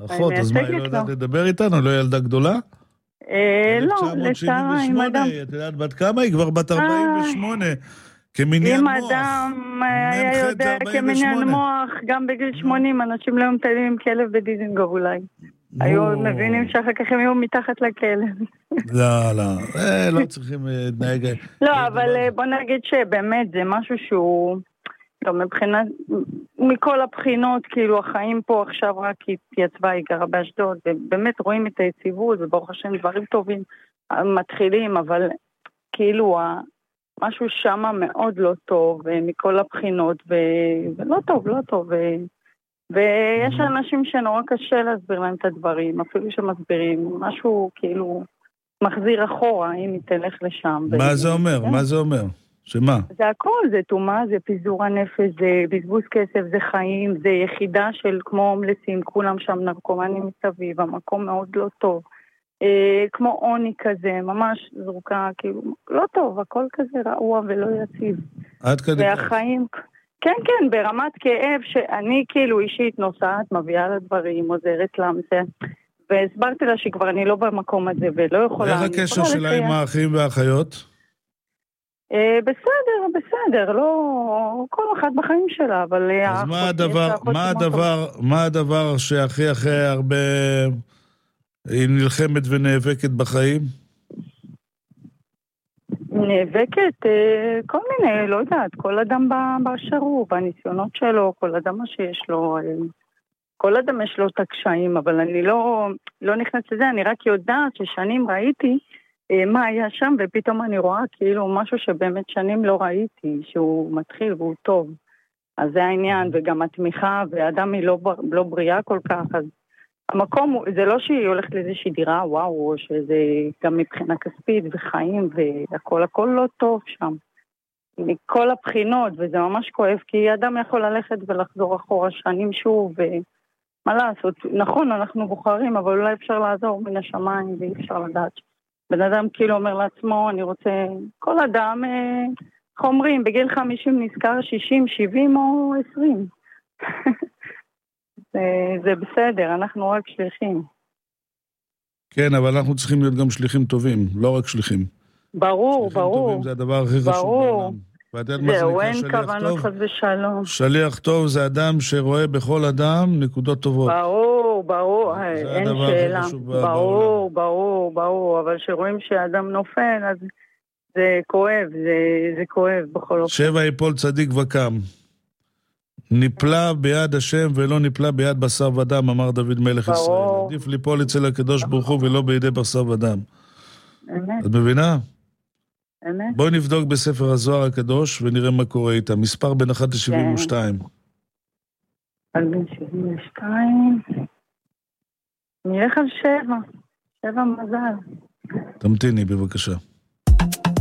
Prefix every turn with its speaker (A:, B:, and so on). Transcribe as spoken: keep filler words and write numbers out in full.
A: אחות, אז מה, היא לא יודעת לדבר איתנו? לא ילדה גדולה?
B: לא, לצערה עם אדם.
A: את יודעת בת כמה? היא כבר בת ארבעים ושמונה. כמניין מוח.
B: אם אדם היה יודע כמניין מוח, גם בגיל שמונים, אנשים לא מטיילים עם כלב בדיזינגוף אולי. היו מבינים שאחר כך הם יהיו מתחת לכלב.
A: לא, לא, לא צריכים להתנהג.
B: לא, אבל בוא נגיד שבאמת זה משהו שהוא, לא, מבחינת, מכל הבחינות, כאילו החיים פה עכשיו רק התייצבה, היא גרה באשדוד, ובאמת רואים את היציבות, וברוך השם דברים טובים מתחילים, אבל כאילו משהו שמה מאוד לא טוב, מכל הבחינות, ו... ולא טוב, לא טוב, ו... ויש אנשים שנורא קשה להסביר להם את הדברים, אפילו שמסבירים, משהו כאילו מחזיר אחורה, אם היא תלך לשם.
A: מה ו... זה אומר? מה זה אומר? שמה?
B: זה הכל, זה תומה, זה פיזור הנפש, זה בזבוז כסף, זה חיים, זה יחידה של כמו הומלסים, כולם שם נרקומנים מסביב, המקום מאוד לא טוב. אה, כמו עוני כזה, ממש זרוקה, כאילו, לא טוב, הכל כזה רעוע ולא יציב.
A: עד כדי
B: והחיים, כן, כן, ברמת כאב שאני כאילו אישית נוסעת, מביאה לדברים, עוזרת לה, והסברתי לה שכבר אני לא במקום הזה ולא יכולה...
A: איך הקשר שלה עם האחים והאחיות?
B: אה, בסדר, בסדר, לא... כל אחת בחיים שלה, אבל...
A: אז מה הדבר, מה הדבר, מה הדבר שהכי הכי הרבה... היא נלחמת ונאבקת בחיים?
B: נאבקת, כל מיני, לא יודעת, כל אדם באשר הוא, בניסיונות שלו, כל אדם מה שיש לו, כל אדם יש לו את הקשיים, אבל אני לא, לא נכנסת לזה, אני רק יודעת ששנים ראיתי מה היה שם, ופתאום אני רואה כאילו משהו שבאמת שנים לא ראיתי, שהוא מתחיל והוא טוב. אז זה העניין, וגם התמיכה, והאדם היא לא, לא בריאה כל כך, אז המקום, זה לא שהיא הולכת לאיזושהי דירה, וואו, שזה גם מבחינה כספית וחיים והכל, הכל לא טוב שם. מכל הבחינות, וזה ממש כואב, כי אדם יכול ללכת ולחזור אחורה שנים שוב, ומה לעשות? נכון, אנחנו בוחרים, אבל אולי אפשר לעזור מן השמיים, ואי אפשר לדעת. בן אדם כאילו אומר לעצמו, אני רוצה, כל אדם, איך אומרים, בגיל חמישים נזכר שישים, שבעים או עשרים. זה, זה בסדר, אנחנו רק שליחים.
A: כן, אבל אנחנו צריכים להיות גם שליחים טובים, לא רק שליחים.
B: ברור,
A: שליחים
B: ברור.
A: טובים זה הדבר הכי חשוב בעולם.
B: זהו, אין כוונות חס ושלום.
A: שליח טוב זה אדם שרואה בכל אדם נקודות טובות.
B: ברור, ברור, אין שאלה. ברור, ברור, ברור, אבל שרואים שאדם נופל, אז זה כואב, זה, זה כואב בכל אופן.
A: שבע יפול צדיק וקם. ניפלה ביד השם ולא ניפלה ביד בשר ודם, אמר דוד מלך ישראל. עדיף ליפול אצל הקדוש ברוך הוא ולא בידי בשר ודם.
B: אמת.
A: את מבינה?
B: אמת.
A: בואי נבדוק בספר הזוהר הקדוש ונראה מה קורה איתה. מספר בין אחת לשבעים ושתיים.
B: על בין שבעים ושתיים. נלך על שבע. שבע מזל.
A: תמתיני בבקשה.